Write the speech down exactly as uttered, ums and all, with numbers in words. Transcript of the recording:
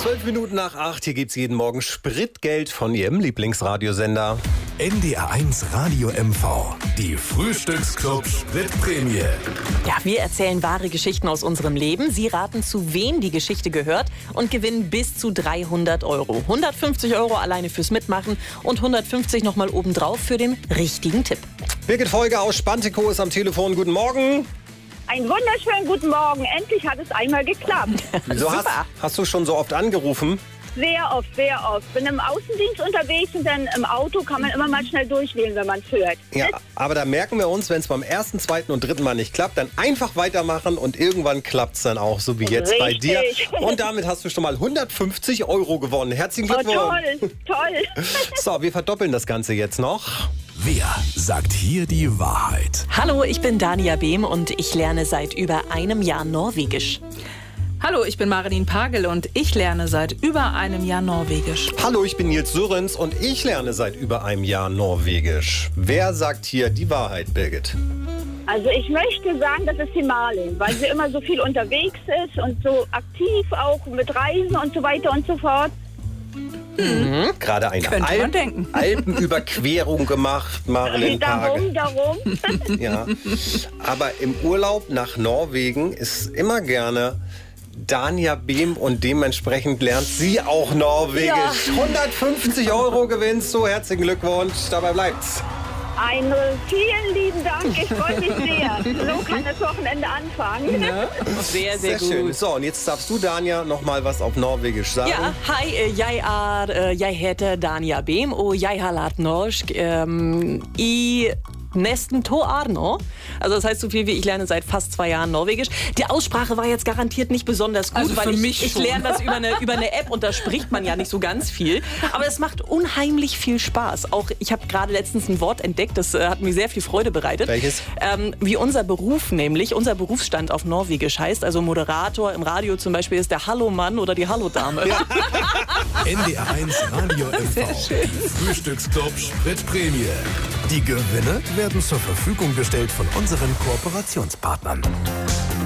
Zwölf Minuten nach acht, hier gibt's jeden Morgen Spritgeld von Ihrem Lieblingsradiosender. N D R eins Radio M V, die Frühstücksclub Spritprämie. Ja, wir erzählen wahre Geschichten aus unserem Leben. Sie raten, zu wem die Geschichte gehört und gewinnen bis zu dreihundert Euro. hundertfünfzig Euro alleine fürs Mitmachen und hundertfünfzig nochmal obendrauf für den richtigen Tipp. Birgit Folger aus Spantekow ist am Telefon. Guten Morgen. Einen wunderschönen guten Morgen. Endlich hat es einmal geklappt. Wieso hast, hast du schon so oft angerufen? Sehr oft, sehr oft. Bin im Außendienst unterwegs und dann im Auto kann man immer mal schnell durchwählen, wenn man es hört. Ja, aber da merken wir uns, wenn es beim ersten, zweiten und dritten Mal nicht klappt, dann einfach weitermachen und irgendwann klappt es dann auch, so wie jetzt bei dir. Und damit hast du schon mal hundertfünfzig Euro gewonnen. Herzlichen Oh, Glückwunsch. toll, toll. So, wir verdoppeln das Ganze jetzt noch. Wer sagt hier die Wahrheit? Hallo, ich bin Dania Behm und ich lerne seit über einem Jahr Norwegisch. Hallo, ich bin Marilyn Pagel und ich lerne seit über einem Jahr Norwegisch. Hallo, ich bin Nils Sörens und ich lerne seit über einem Jahr Norwegisch. Wer sagt hier die Wahrheit, Birgit? Also ich möchte sagen, das ist die Marlin, weil sie immer so viel unterwegs ist und so aktiv auch mit Reisen und so weiter und so fort. Mhm. Gerade eine Könnte man Alp denken. Alpenüberquerung gemacht, Marilyn Pagel. Darum, darum. Ja. Aber im Urlaub nach Norwegen ist immer gerne Dania Behm und dementsprechend lernt sie auch Norwegisch. Ja. hundertfünfzig Euro gewinnst du. Herzlichen Glückwunsch. Dabei bleibt's. Ein vielen lieben Dank, ich freue mich sehr. So kann das Wochenende anfangen. Ja. Sehr, sehr, Sehr gut. schön. So, und jetzt darfst du, Dania, noch mal was auf Norwegisch sagen. Ja, hei, eh, jeg er eh, Jeg heter Dania Behm, og jeg har lært norsk um, i nesten to år nå. Also das heißt so viel wie ich lerne seit fast zwei Jahren Norwegisch. Die Aussprache war jetzt garantiert nicht besonders gut, Also weil für ich, mich ich schon. lerne das über eine, über eine App und da spricht man ja nicht so ganz viel. Aber es macht unheimlich viel Spaß. Auch ich habe gerade letztens ein Wort entdeckt, das äh, hat mir sehr viel Freude bereitet. Welches? Ähm, wie unser Beruf nämlich, unser Berufsstand auf Norwegisch heißt. Also Moderator im Radio zum Beispiel ist der Hallo-Mann oder die Hallo-Dame. N D R eins Radio M V, die Frühstücksclub Spritprämie. Die Gewinne werden zur Verfügung gestellt von unseren Kooperationspartnern.